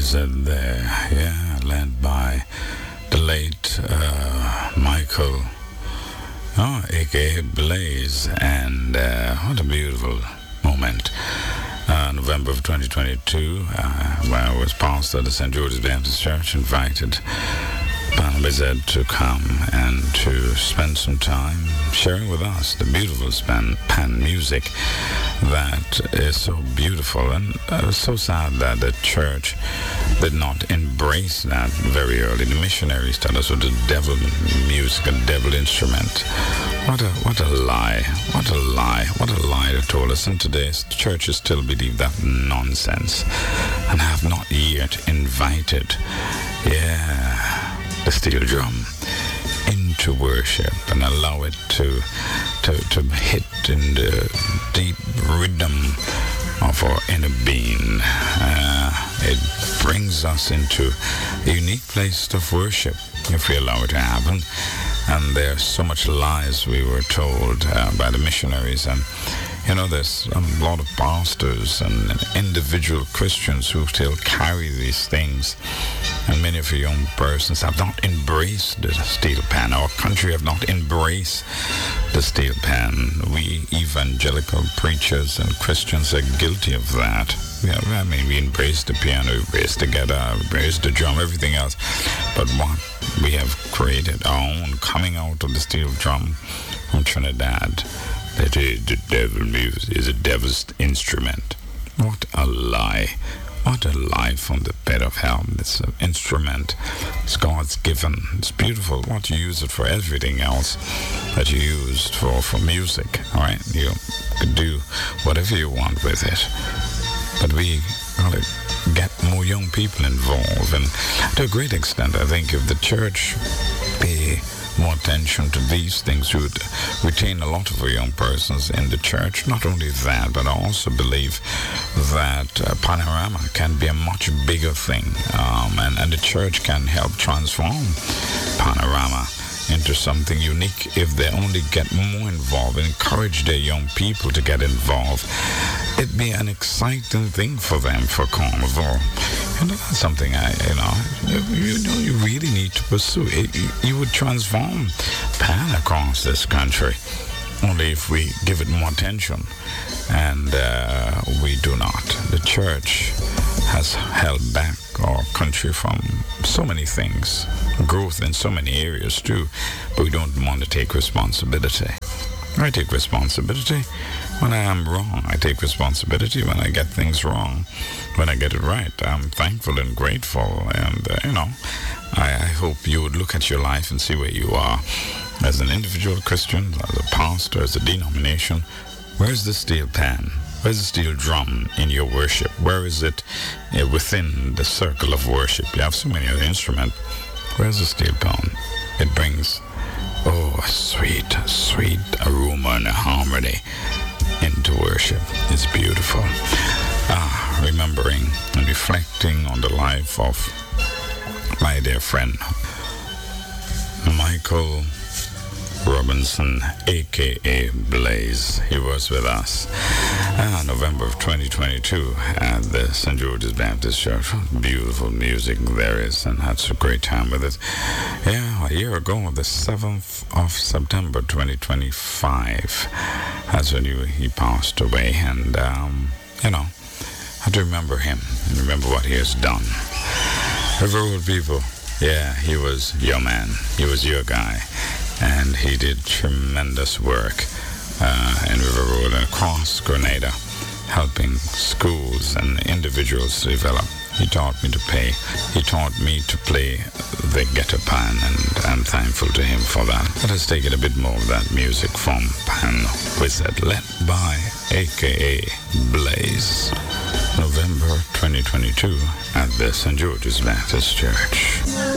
Wizard there, yeah, led by the late Michael, aka Blaze, and what a beautiful moment. November of 2022, where I was pastor at the St. George's Baptist Church, invited Wizard to come and to spend some time sharing with us the beautiful pan music that is so beautiful, and so sad that the church did not embrace that very early. The missionaries tell us, the devil music, a devil instrument. What a lie, what a lie, what a lie they told us. And today's churches still believe that nonsense and have not yet invited, the steel drum into worship and allow it to hit in the deep rhythm of our inner being. It brings us into a unique place of worship if we allow it to happen. And there's so much lies we were told by the missionaries, and there's a lot of pastors and individual Christians who still carry these things, and many of you young persons have not embraced the steel pan. Our country have not embraced the steel pan. We evangelical preachers and Christians are guilty of that. We embrace the piano, we embrace the guitar, we embrace the drum, everything else. But what we have created, our own, coming out of the steel drum from Trinidad, that is the devil music, is a devil's instrument. What a lie. What a lie from the pit of hell. It's an instrument. It's God's given. It's beautiful. What you use it for, everything else that you used for music. All right? You could do whatever you want with it. But we gotta get more young people involved. And to a great extent, I think if the church pay more attention to these things, we would retain a lot of our young persons in the church. Not only that, but I also believe that Panorama can be a much bigger thing, and the church can help transform Panorama into something unique if they only get more involved and encourage their young people to get involved. It'd be an exciting thing for them, for Carnival. That's something you really need to pursue. You would transform Pan across this country only if we give it more attention, and we do not. The church has held back our country from so many things, growth in so many areas too, but we don't want to take responsibility. I take responsibility when I am wrong. I take responsibility when I get things wrong. When I get it right, I'm thankful and grateful. And, I hope you would look at your life and see where you are. As an individual Christian, as a pastor, as a denomination, where's the steel pan? Where's the steel drum in your worship? Where is it within the circle of worship? You have so many other instruments. Where's the steel pan? It brings a sweet, sweet aroma and a harmony into worship. It's beautiful. Remembering and reflecting on the life of my dear friend Michael Robinson, aka Blaze. He was with us November of 2022 at the St. George's Baptist Church. Beautiful music there is, and had a great time with it. A year ago, the 7th of September 2025, that's when he passed away, and I have to remember him and remember what he has done. River Road people, he was your man, he was your guy. And he did tremendous work in River Road and across Grenada, helping schools and individuals to develop. He taught me to pay. He taught me to play the ghetto pan, and I'm thankful to him for that. Let us take it a bit more of that music from Pan Wizard, led by aka Blaze. November 2022 at the St. George's Baptist Church.